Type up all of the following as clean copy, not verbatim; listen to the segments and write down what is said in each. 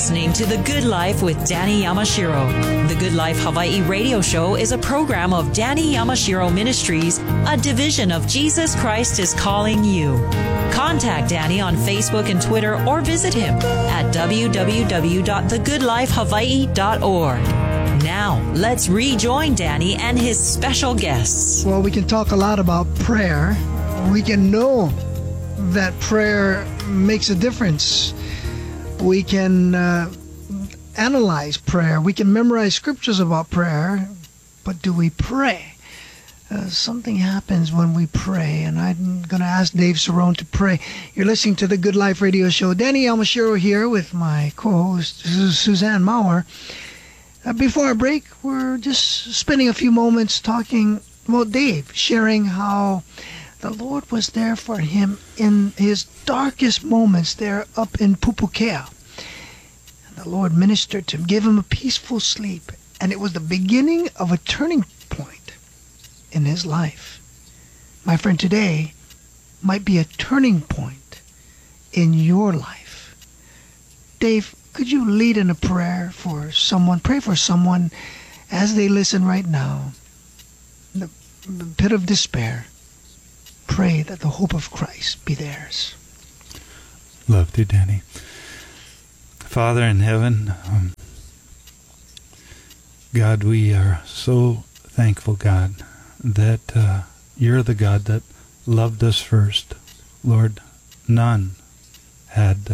listening to The Good Life with Danny Yamashiro. The Good Life Hawaii radio show is a program of Danny Yamashiro Ministries, a division of Jesus Christ is Calling You. Contact Danny on Facebook and Twitter or visit him at www.thegoodlifehawaii.org. Now, let's rejoin Danny and his special guests. Well, we can talk a lot about prayer. We can know that prayer makes a difference. We can analyze prayer. We can memorize scriptures about prayer. But do we pray? Something happens when we pray, and I'm going to ask Dave Cerrone to pray. You're listening to the Good Life Radio Show. Danny Yamashiro here with my co-host, Suzanne Maurer. Before our break, we're just spending a few moments talking about Dave, sharing how the Lord was there for him in his darkest moments there up in Pupukea. And the Lord ministered to him, gave him a peaceful sleep, and it was the beginning of a turning point in his life. My friend, today might be a turning point in your life. Dave, could you lead in a prayer for someone? Pray for someone as they listen right now. In the pit of despair, pray that the hope of Christ be theirs. Love to, Danny. Father in heaven, God, we are so thankful, God, that you're the God that loved us first. Lord, none had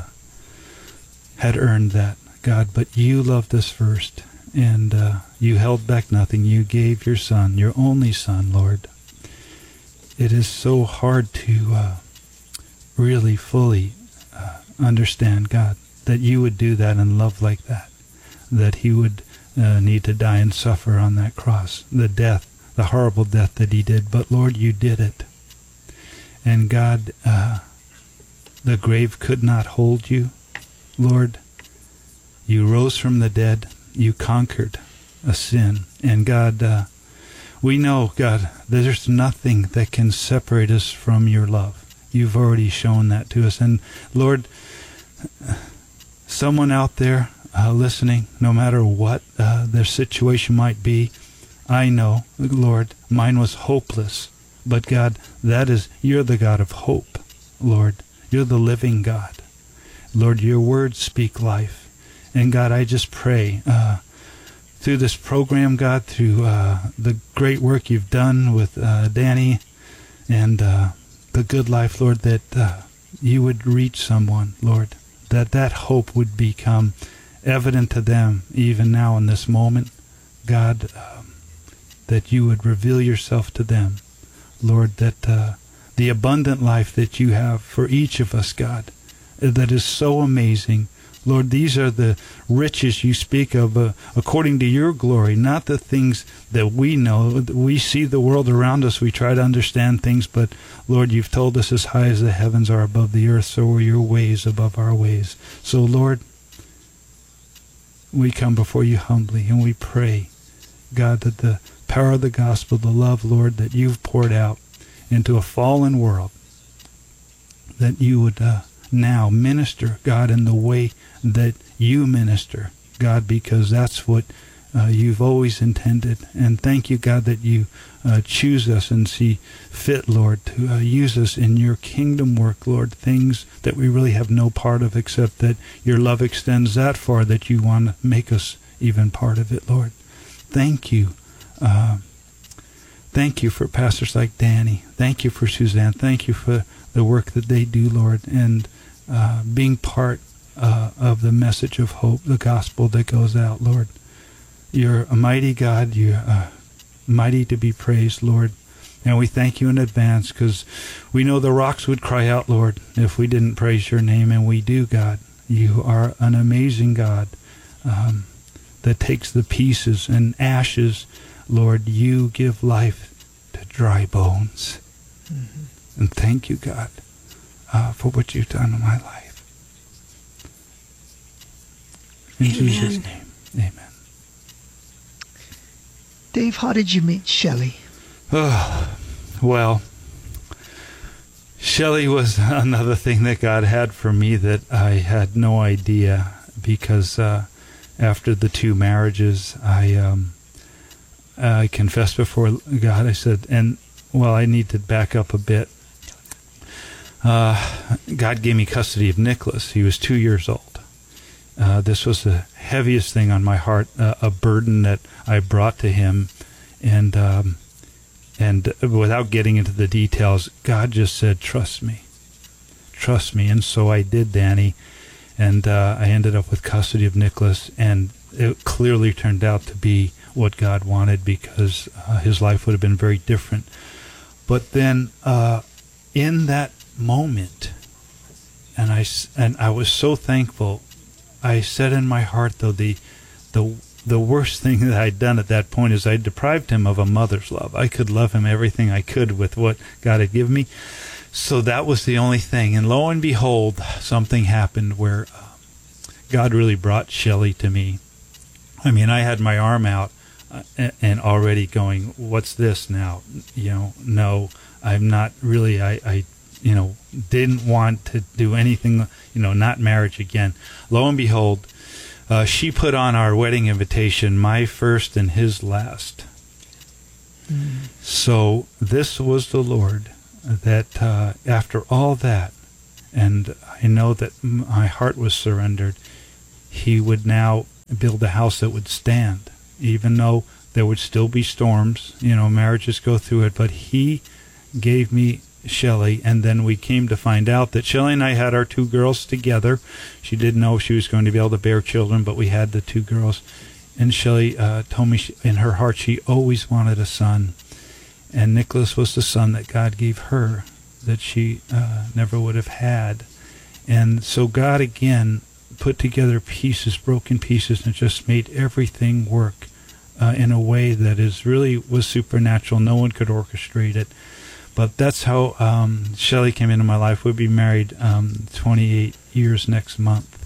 earned that, God, but you loved us first, and you held back nothing. You gave your Son, your only Son, Lord. It is so hard to really fully understand, God, that you would do that and love like that, that he would need to die and suffer on that cross, the death, the horrible death that he did. But Lord, you did it. And God, the grave could not hold you. Lord, you rose from the dead. You conquered a sin. And God, we know, God, there's nothing that can separate us from your love. You've already shown that to us. And Lord, someone out there listening, no matter what their situation might be, I know, Lord, mine was hopeless. But God, you're the God of hope, Lord. You're the living God. Lord, your words speak life. And God, I just pray through this program, God, through the great work you've done with Danny and the Good Life, Lord, that you would reach someone, Lord, that hope would become evident to them even now in this moment, God, that you would reveal yourself to them, Lord, that the abundant life that you have for each of us, God, that is so amazing. Lord, these are the riches you speak of according to your glory, not the things that we know. We see the world around us. We try to understand things, but Lord, you've told us as high as the heavens are above the earth, so are your ways above our ways. So, Lord, we come before you humbly and we pray, God, that the power of the gospel, the love, Lord, that you've poured out into a fallen world, that you would now minister, God, in the way that you minister, God, because that's what you've always intended. And thank you, God, that you choose us and see fit, Lord, to use us in your kingdom work, Lord, things that we really have no part of, except that your love extends that far that you want to make us even part of it, Lord. Thank you. Thank you for pastors like Danny. Thank you for Suzanne. Thank you for the work that they do, Lord, and being part of the message of hope, the gospel that goes out, Lord. You're a mighty God. You're mighty to be praised, Lord. And we thank you in advance because we know the rocks would cry out, Lord, if we didn't praise your name, and we do, God. You are an amazing God that takes the pieces and ashes, Lord. You give life to dry bones. Mm-hmm. And thank you, God, for what you've done in my life. In Amen. Jesus' name, amen. Dave, how did you meet Shelley? Oh, well, Shelley was another thing that God had for me that I had no idea. because after the 2 marriages, I confessed before God. I said, I need to back up a bit. God gave me custody of Nicholas. He was 2 years old. This was the heaviest thing on my heart, a burden that I brought to him, and without getting into the details, God just said, trust me, and so I did, Danny, and I ended up with custody of Nicholas, and it clearly turned out to be what God wanted, because his life would have been very different. But then in that moment, and I was so thankful, I said in my heart, though, the worst thing that I'd done at that point is I deprived him of a mother's love. I could love him everything I could with what God had given me. So that was the only thing. And lo and behold, something happened where God really brought Shelley to me. I mean, I had my arm out and already going, what's this now? No, I'm not really, I didn't want to do anything, not marriage again. Lo and behold, she put on our wedding invitation, my first and his last. So this was the Lord that after all that, and I know that my heart was surrendered, he would now build a house that would stand, even though there would still be storms, marriages go through it, but he gave me Shelley, and then we came to find out that Shelley and I had our 2 girls together. She didn't know she was going to be able to bear children, but we had the 2 girls. And Shelley told me in her heart she always wanted a son. And Nicholas was the son that God gave her that she never would have had. And so God again put together pieces, broken pieces, and just made everything work in a way that was supernatural. No one could orchestrate it. But that's how Shelley came into my life. We'll be married 28 years next month.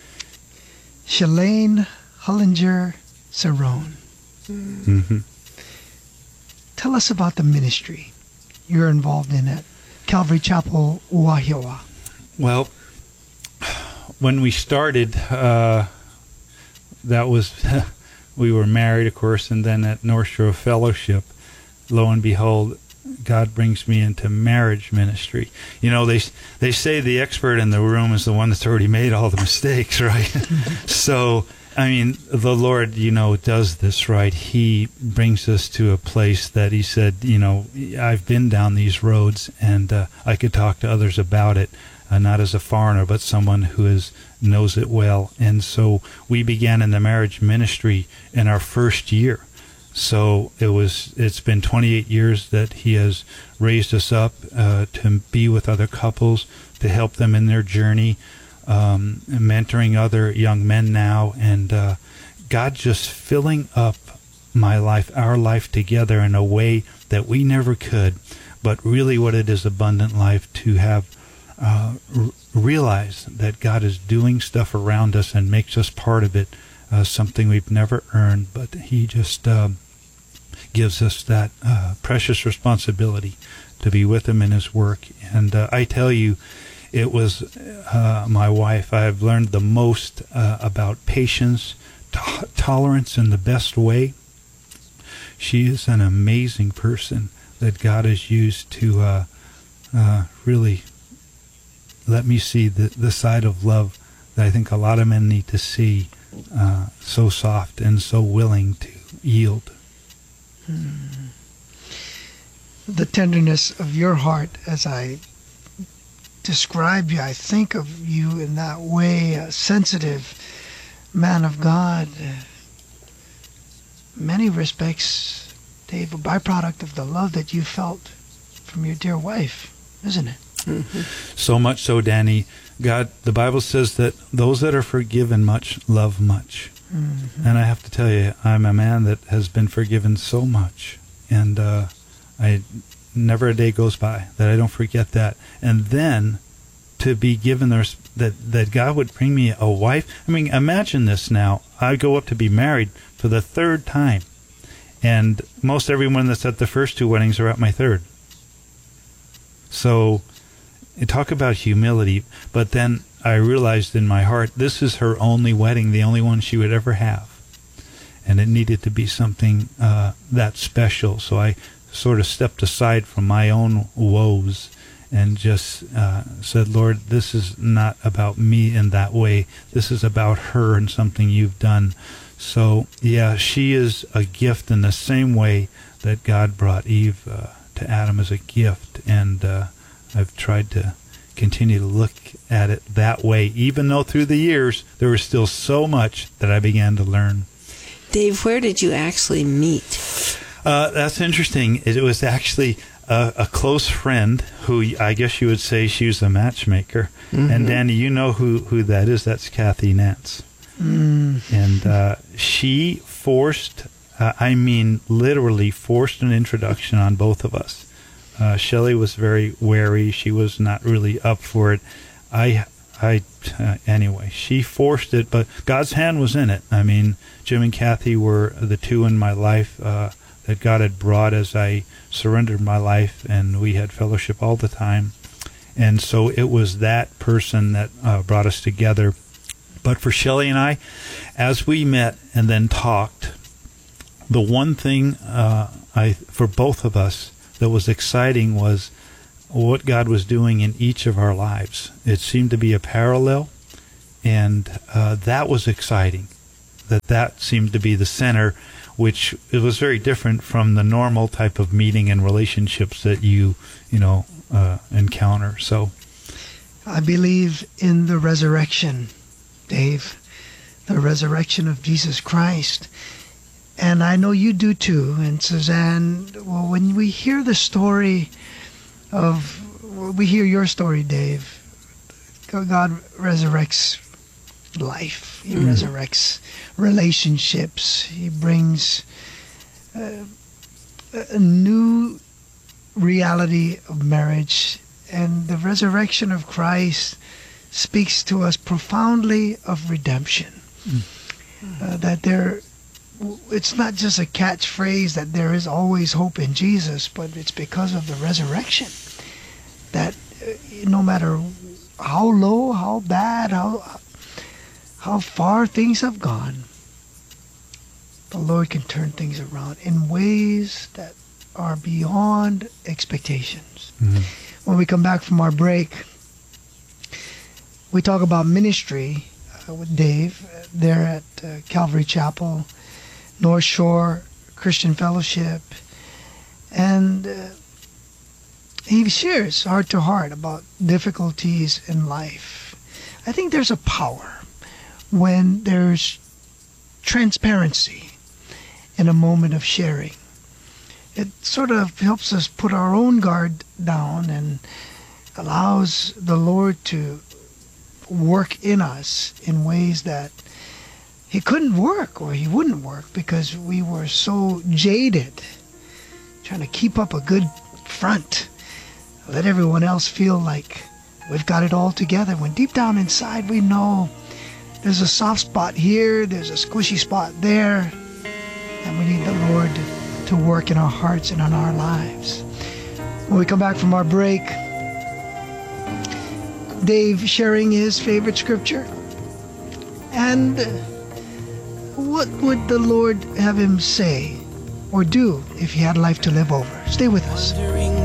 Shalane Hollinger Cerrone. Mm-hmm. Tell us about the ministry you're involved in at Calvary Chapel, Wahiawa. Well, when we started, that was, we were married, of course, and then at North Shore Fellowship, lo and behold, God brings me into marriage ministry. They say the expert in the room is the one that's already made all the mistakes, right? So, I mean, the Lord, does this, right? He brings us to a place that he said, I've been down these roads, and I could talk to others about it, not as a foreigner, but someone who knows it well. And so we began in the marriage ministry in our first year. So it's been 28 years that he has raised us up to be with other couples, to help them in their journey, mentoring other young men now, and God just filling up my life, our life together in a way that we never could, but really what it is, abundant life, to have realize that God is doing stuff around us and makes us part of it, something we've never earned, but he just gives us that precious responsibility to be with him in his work. And I tell you, it was my wife. I have learned the most about patience, tolerance in the best way. She is an amazing person that God has used to really let me see the side of love that I think a lot of men need to see, so soft and so willing to yield. The tenderness of your heart, as I describe you, I think of you in that way, a sensitive man of God. Many respects, Dave, a byproduct of the love that you felt from your dear wife, isn't it? Mm-hmm. So much so, Danny. God, the Bible says that those that are forgiven much love much. Mm-hmm. And I have to tell you, I'm a man that has been forgiven so much, and I never a day goes by that I don't forget that. And then to be given that God would bring me a wife. I mean, imagine this now. I go up to be married for the 3rd time, and most everyone that's at the first 2 weddings are at my 3rd. So talk about humility. But then I realized in my heart, this is her only wedding, the only one she would ever have. And it needed to be something that special. So I sort of stepped aside from my own woes and just said, Lord, this is not about me in that way. This is about her and something you've done. So, yeah, she is a gift in the same way that God brought Eve to Adam as a gift. And I've tried to continue to look at it that way, even though through the years there was still so much that I began to learn. Dave, where did you actually meet? That's interesting. It was actually a close friend who I guess you would say she was a matchmaker. Mm-hmm. And Danny, you know who that is. That's Kathy Nance. Mm. And she forced, literally forced an introduction on both of us. Shelley was very wary. She was not really up for it. Anyway, she forced it, but God's hand was in it. I mean, Jim and Kathy were the two in my life that God had brought as I surrendered my life, and we had fellowship all the time. And so it was that person that brought us together. But for Shelley and I, as we met and then talked, the one thing for both of us that was exciting was what God was doing in each of our lives. It seemed to be a parallel, and that was exciting. That seemed to be the center, which it was very different from the normal type of meeting and relationships that you encounter. So, I believe in the resurrection, Dave, the resurrection of Jesus Christ. And I know you do too. And Suzanne, well, when we hear the story we hear your story, Dave, God resurrects life. He resurrects relationships. He brings a new reality of marriage. And the resurrection of Christ speaks to us profoundly of redemption. That it's not just a catchphrase that there is always hope in Jesus, but it's because of the resurrection that no matter how low, how bad, how far things have gone, the Lord can turn things around in ways that are beyond expectations. Mm-hmm. When we come back from our break, we talk about ministry with Dave there at Calvary Chapel, North Shore Christian Fellowship, and he shares heart to heart about difficulties in life. I think there's a power when there's transparency in a moment of sharing. It sort of helps us put our own guard down and allows the Lord to work in us in ways that He couldn't work, or He wouldn't work, because we were so jaded, trying to keep up a good front, let everyone else feel like we've got it all together, when deep down inside we know there's a soft spot here, there's a squishy spot there, and we need the Lord to work in our hearts and in our lives. When we come back from our break, Dave sharing his favorite scripture, and what would the Lord have him say or do if he had life to live over? Stay with us.